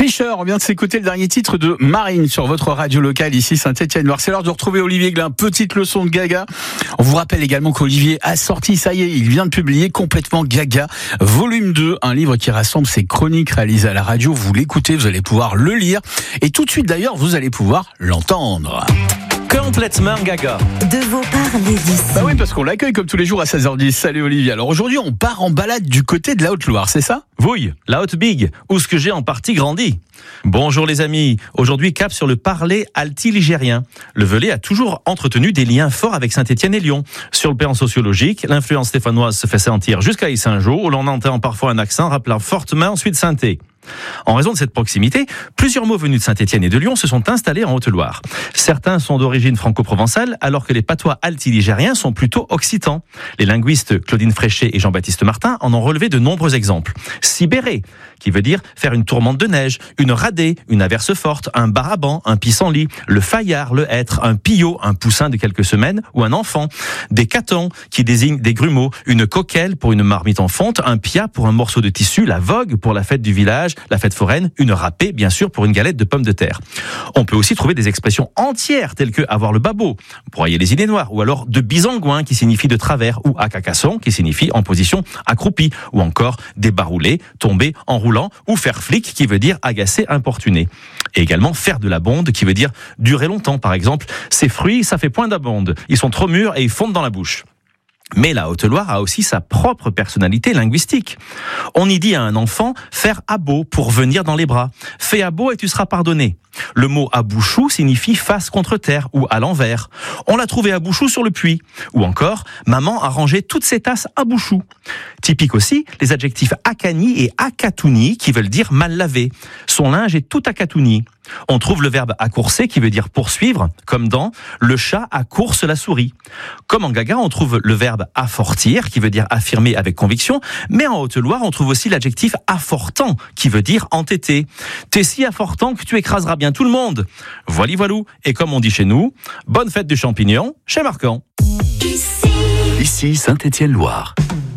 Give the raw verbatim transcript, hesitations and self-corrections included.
Tricheur, on vient de s'écouter le dernier titre de Marine sur votre radio locale ici Saint-Étienne-Loire. C'est l'heure de retrouver Olivier Glin, petite leçon de gaga. On vous rappelle également qu'Olivier a sorti, ça y est, il vient de publier Complètement Gaga, volume deux, un livre qui rassemble ses chroniques réalisées à la radio. Vous l'écoutez, vous allez pouvoir le lire et tout de suite d'ailleurs, vous allez pouvoir l'entendre. Complètement Gaga. De vos parler d'ici. Bah oui, parce qu'on l'accueille comme tous les jours à seize heures dix. Salut Olivier. Alors aujourd'hui, on part en balade du côté de la Haute-Loire, c'est ça ? Oui, la Haute-Big, où ce que j'ai en partie grandi. Bonjour les amis. Aujourd'hui, cap sur le parler alti-ligérien. Le Velay a toujours entretenu des liens forts avec Saint-Étienne et Lyon. Sur le plan sociologique, l'influence stéphanoise se fait sentir jusqu'à Yssingeaux, où l'on entend parfois un accent rappelant fortement ensuite Saint-É. En raison de cette proximité, plusieurs mots venus de Saint-Étienne et de Lyon se sont installés en Haute-Loire. Certains sont d'origine franco-provençale, alors que les patois alti-ligériens sont plutôt occitans. Les linguistes Claudine Fréchet et Jean-Baptiste Martin en ont relevé de nombreux exemples. Sibéré, qui veut dire faire une tourmente de neige, une radée, une averse forte, un baraban, un pissenlit, le faillard, le hêtre, un pillot, un poussin de quelques semaines ou un enfant. Des catons, qui désignent des grumeaux, une coquelle pour une marmite en fonte, un pia pour un morceau de tissu, la vogue pour la fête du village, la fête foraine, une râpée, bien sûr, pour une galette de pommes de terre. On peut aussi trouver des expressions entières, telles que avoir le babot, broyer les idées noires, ou alors de bisangouin, qui signifie de travers, ou à cacasson, qui signifie en position accroupie, ou encore débarouler, tomber en roulant, ou faire flic, qui veut dire agacer, importuner. Et également faire de la bonde, qui veut dire durer longtemps, par exemple. Ces fruits, ça fait point d'abonde. Ils sont trop mûrs et ils fondent dans la bouche. Mais la Haute-Loire a aussi sa propre personnalité linguistique. On y dit à un enfant « faire abo » pour venir dans les bras. « Fais abo et tu seras pardonné ». Le mot « abouchou » signifie « face contre terre » ou « à l'envers ». On l'a trouvé à Bouchou sur le puits. Ou encore « maman a rangé toutes ses tasses à Bouchou ». Typique aussi, les adjectifs « akani » et « akatouni » qui veulent dire « mal lavé ». Son linge est tout akatouni. On trouve le verbe accourser qui veut dire poursuivre, comme dans « le chat accourse la souris ». Comme en gaga, on trouve le verbe affortir qui veut dire affirmer avec conviction, mais en Haute-Loire, on trouve aussi l'adjectif affortant qui veut dire entêté. T'es si affortant que tu écraseras bien tout le monde. Voili voilou. Et comme on dit chez nous, bonne fête du champignon chez Marquand. Ici, Ici Saint-Étienne-Loire.